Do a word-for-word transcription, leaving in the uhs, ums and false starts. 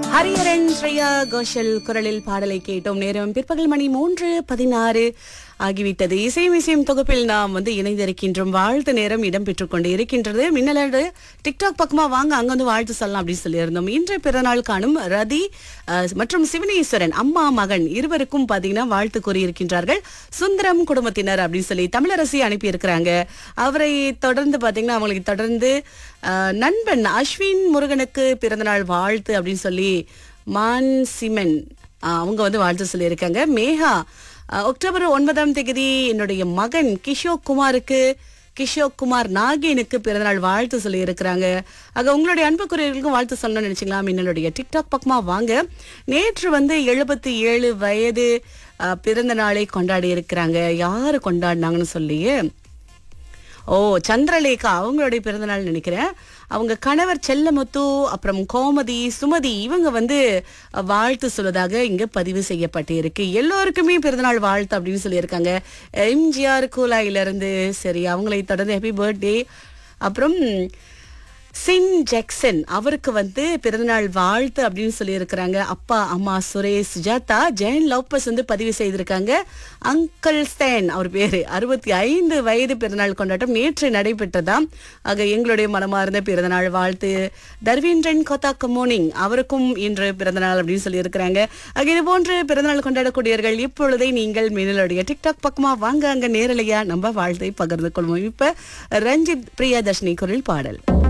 ஹரிஹரன் ஸ்ரேயா கோஷல் குரலில் பாடலை கேட்டோம். நேரம் பிற்பகல் மணி மூன்று பதினாறு ஆகிவிட்டது. இசையும் இசையும் தொகுப்பில் நாம் வந்து இணைந்திருக்கின்றோம். வாழ்த்து நேரம் இடம்பெற்றுக் கொண்டு இருக்கின்றது. மின்னலோடு டிக்டாக் பக்கமா வாங்க, அங்க வந்து வாழ்த்து சொல்லலாம் அப்படின்னு சொல்லியிருந்தோம். இன்றைய பிறநாள் காணும் ரதி அஹ், மற்றும் சிவனேஸ்வரன் அம்மா மகன் இருவருக்கும் பாத்தீங்கன்னா வாழ்த்து கூறியிருக்கின்றார்கள். சுந்தரம் குடும்பத்தினர் அப்படின்னு சொல்லி தமிழரசி அனுப்பி இருக்கிறாங்க. அவரை தொடர்ந்து பாத்தீங்கன்னா அவங்களுக்கு தொடர்ந்து அஹ், நண்பன் அஸ்வின் முருகனுக்கு பிறந்தநாள் வாழ்த்து அப்படின்னு சொல்லி மான் சிமன் அஹ், அவங்க வந்து வாழ்த்து சொல்லியிருக்காங்க. மேகா அஹ், அக்டோபர் ஒன்பதாம் தேதி என்னுடைய மகன் கிஷோர் குமாருக்கு கிஷோர் குமார் நாகேனுக்கு பிறந்தநாள் வாழ்த்து சொல்லி இருக்கிறாங்க. ஆக உங்களுடைய அன்புக்குரியவர்களுக்கும் வாழ்த்து சொல்லணும்னு நினைச்சீங்களா? என்னுடைய டிக்டாக் பக்கமா வாங்க. நேற்று வந்து எழுபத்தி ஏழு வயது அஹ், பிறந்த நாளை கொண்டாடி இருக்கிறாங்க. யாரு கொண்டாடினாங்கன்னு சொல்லி ஓ சந்திரலேகா அவங்களுடைய பிறந்தநாள் நினைக்கிறேன். அவங்க கணவர் செல்லமுத்து அப்புறம் கோமதி சுமதி இவங்க வந்து வாழ்த்து சொல்வதாக இங்க பதிவு செய்யப்பட்டு இருக்கு. எல்லோருக்குமே பிறந்தநாள் வாழ்த்து அப்படின்னு சொல்லியிருக்காங்க. எம்ஜிஆர் கூலாயில இருந்து சரி, அவங்களை தொடர்ந்து ஹாப்பி பர்த்டே. அப்புறம் சின் ஜாக்சன் அவருக்கு வந்து பிறந்தநாள் வாழ்த்து அப்படின்னு சொல்லி இருக்கிறாங்க. அப்பா அம்மா சுரேஷ் சுஜாதா ஜெயன் லவ்பஸ் வந்து பதிவு செய்திருக்காங்க. அங்கிள் ஸ்டேன் அவர் பேரு அறுபத்தி ஐந்து வயது பிறந்தநாள் கொண்டாட்டம் நேற்று நடைபெற்றதாம். ஆக எங்களுடைய மனமார்ந்த பிறந்தநாள் வாழ்த்து. தர்வீந்திரன் கோத்தா கமோனிங் அவருக்கும் இன்று பிறந்தநாள் அப்படின்னு சொல்லி இருக்கிறாங்க. ஆக இது போன்று பிறந்தநாள் கொண்டாடக்கூடியவர்கள் இப்பொழுதே நீங்கள் மின்னலுடைய டிக்டாக் பக்கமா வாங்க, அங்க நேரலையா நம்ம வாழ்த்தை பகிர்ந்து கொள்வோம். இப்ப ரஞ்சித் பிரியாதர்ஷினி குரல் பாடல்.